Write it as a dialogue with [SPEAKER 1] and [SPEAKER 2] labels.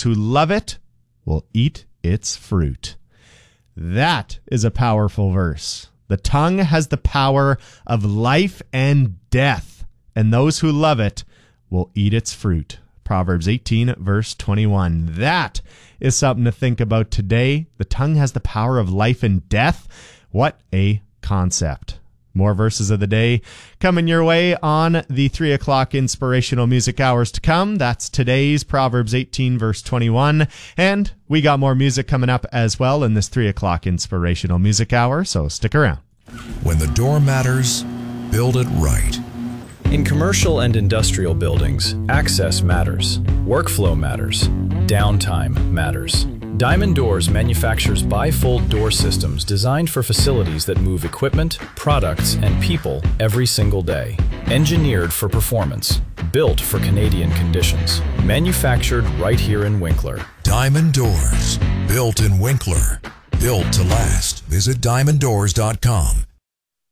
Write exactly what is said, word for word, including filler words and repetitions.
[SPEAKER 1] who love it will eat its fruit. That is a powerful verse. The tongue has the power of life and death, and those who love it will eat its fruit. Proverbs eighteen, verse twenty-one. That is something to think about today. The tongue has the power of life and death. What a concept. More verses of the day coming your way on the three o'clock inspirational music hours to come. That's today's Proverbs eighteen, verse twenty-one. And we got more music coming up as well in this three o'clock inspirational music hour, so stick around.
[SPEAKER 2] When the door matters, build it right.
[SPEAKER 3] In commercial and industrial buildings, access matters, workflow matters, downtime matters. Diamond Doors manufactures bifold door systems designed for facilities that move equipment, products, and people every single day. Engineered for performance, built for Canadian conditions, manufactured right here in Winkler.
[SPEAKER 2] Diamond Doors, built in Winkler, built to last. Visit diamond doors dot com.